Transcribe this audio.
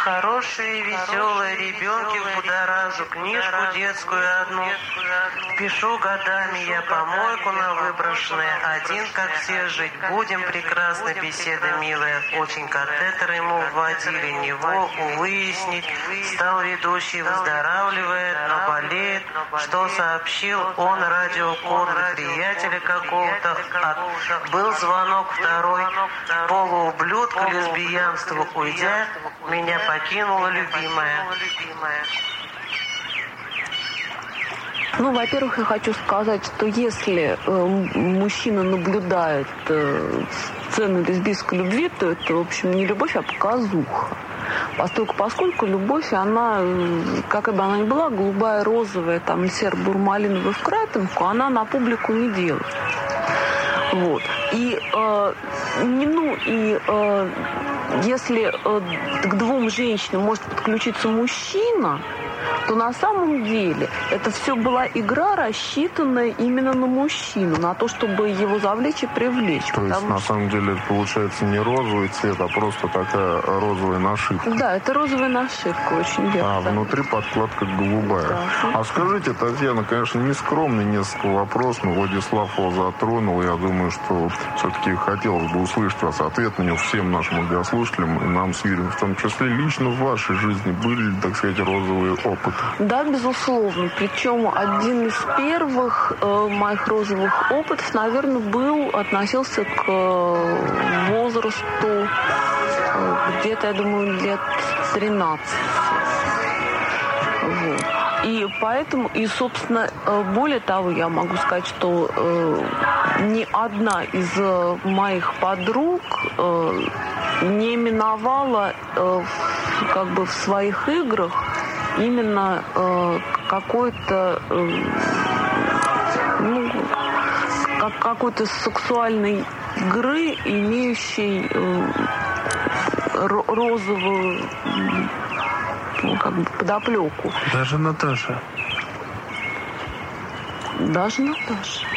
Хорошие, веселые ребенки в будоражу, книжку детскую одну. Пишу годами я помойку на выброшенное. Один, как все, жить будем прекрасно, беседа милая. Очень катетер ему вводили, него выяснить. Стал ведущий, выздоравливает, но болеет. Что сообщил он радиокорный приятеля какого-то. Был звонок второй. Полуулюдка лесбиянства уйдя, меня покинула любимая. Ну, во-первых, я хочу сказать, что если мужчина наблюдает сцену лесбийской любви, то это, в общем, не любовь, а показуха. Поскольку любовь, она, как бы она ни была, голубая, розовая, там, серо-бурмалиновая в крапинку, она на публику не делает. Вот. И, если к двум женщинам может подключиться мужчина, то на самом деле это все была игра, рассчитанная именно на мужчину, на то, чтобы его завлечь и привлечь. То есть, на самом деле, это получается не розовый цвет, а просто такая розовая нашивка. Да, это розовая нашивка, очень верно. А внутри подкладка голубая. Да. А скажите, Татьяна, конечно, нескромный несколько вопрос, но Владислав его затронул. Я думаю, что все-таки хотелось бы услышать вас ответ на него всем нашим радиослушателям и нам с Юрием, в том числе лично в вашей жизни были, так сказать, розовые опыты? Да, безусловно. Причем один из первых моих розовых опытов, наверное, относился к возрасту где-то, я думаю, лет 13. Вот. И поэтому, и, собственно, более того, я могу сказать, что ни одна из моих подруг не миновала как бы в своих играх именно какой-то какой-то сексуальной игры, имеющей розовую как бы подоплеку. Даже Наташа. Даже Наташа.